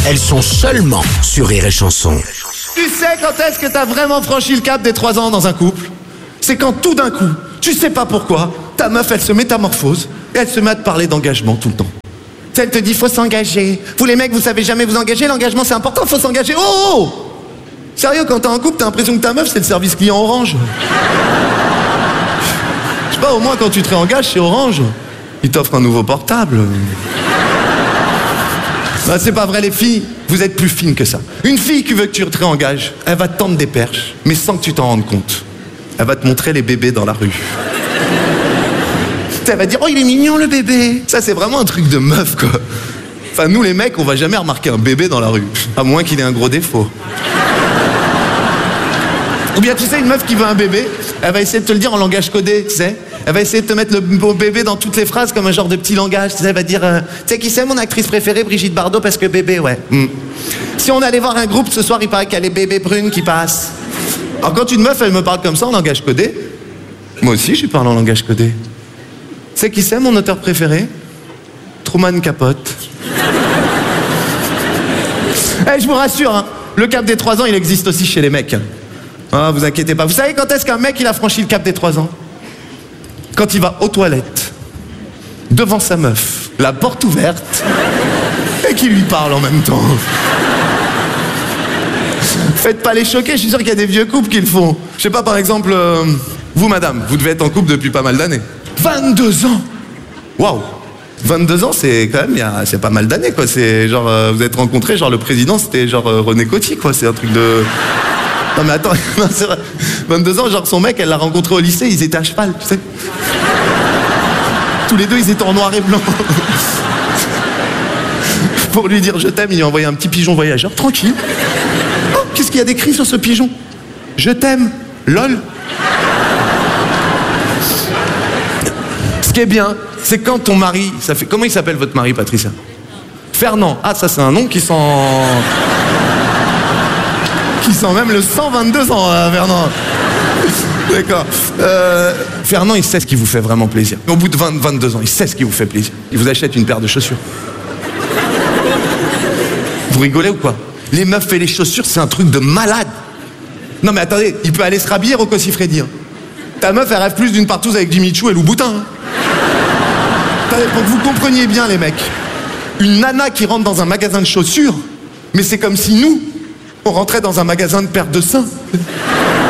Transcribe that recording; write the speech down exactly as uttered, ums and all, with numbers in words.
elles sont seulement sur Rire et Chanson. Tu sais quand est-ce que t'as vraiment franchi le cap des trois ans dans un couple? C'est quand tout d'un coup, tu sais pas pourquoi, ta meuf elle se métamorphose et elle se met à te parler d'engagement tout le temps. Tu sais, elle te dit faut s'engager. Vous les mecs, vous savez jamais vous engager, l'engagement c'est important, faut s'engager. Oh, oh sérieux, quand t'es en couple, t'as l'impression que ta meuf c'est le service client Orange. Je sais pas, au moins quand tu te réengages chez Orange, ils t'offrent un nouveau portable. Bah, c'est pas vrai les filles, vous êtes plus fines que ça. Une fille qui veut que tu te réengages, elle va te tendre des perches, mais sans que tu t'en rendes compte. Elle va te montrer les bébés dans la rue. Elle va dire, oh il est mignon le bébé. Ça c'est vraiment un truc de meuf quoi. Enfin nous les mecs on va jamais remarquer un bébé dans la rue, à moins qu'il ait un gros défaut. Ou bien tu sais une meuf qui veut un bébé, elle va essayer de te le dire en langage codé, tu sais. Elle va essayer de te mettre le beau bébé dans toutes les phrases comme un genre de petit langage, tu sais. Elle va dire, euh, tu sais qui c'est mon actrice préférée, Brigitte Bardot, parce que bébé ouais. Mm. Si on allait voir un groupe ce soir, il paraît qu'il y a les bébés brunes qui passent. Alors quand une meuf elle me parle comme ça en langage codé, moi aussi je parle en langage codé. Tu sais qui c'est mon auteur préféré? Truman Capote. Eh, hey, je vous rassure, hein, le cap des trois ans, il existe aussi chez les mecs. Ah, vous inquiétez pas. Vous savez quand est-ce qu'un mec, il a franchi le cap des trois ans? Quand il va aux toilettes, devant sa meuf, la porte ouverte, et qu'il lui parle en même temps. Faites pas les choquer, je suis sûr qu'il y a des vieux couples qui le font. Je sais pas, par exemple, euh, vous, madame, vous devez être en couple depuis pas mal d'années. vingt-deux ans. Waouh. vingt-deux ans, c'est quand même, c'est pas mal d'années, quoi. C'est genre, euh, vous êtes rencontrés, genre le président, c'était genre euh, René Coty, quoi. C'est un truc de... Non mais attends, non, c'est vrai. vingt-deux ans, genre son mec, elle l'a rencontré au lycée, ils étaient à cheval, tu sais. Tous les deux, ils étaient en noir et blanc. Pour lui dire je t'aime, il lui a envoyé un petit pigeon voyageur, tranquille. Oh, qu'est-ce qu'il y a d'écrit sur ce pigeon? Je t'aime, lol. Ce qui est bien, c'est quand ton mari, ça fait... Comment il s'appelle votre mari, Patricia? Fernand. Ah, ça c'est un nom qui sent... qui sent même le cent vingt-deux ans, euh, Fernand. D'accord. Euh, Fernand, il sait ce qui vous fait vraiment plaisir. Au bout de vingt, vingt-deux ans, il sait ce qui vous fait plaisir. Il vous achète une paire de chaussures. Vous rigolez ou quoi? Les meufs et les chaussures, c'est un truc de malade. Non mais attendez, il peut aller se rhabiller au Rocco Siffredi. Hein. Ta meuf, elle rêve plus d'une partouze avec Jimmy Chou et Louboutin. Hein. Attendez, pour que vous compreniez bien, les mecs, une nana qui rentre dans un magasin de chaussures, mais c'est comme si nous, on rentrait dans un magasin de paires de seins.